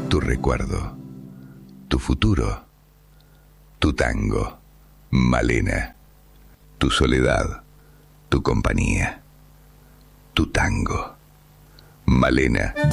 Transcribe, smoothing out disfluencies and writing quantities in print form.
tu recuerdo, tu futuro, tu tango, Malena, tu soledad, tu compañía, tu tango, Malena.